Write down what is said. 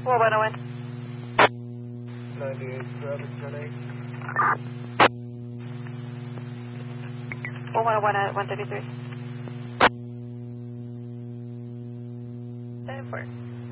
What 101? 98, traffic 10-8. What 101 at 133? 10-4.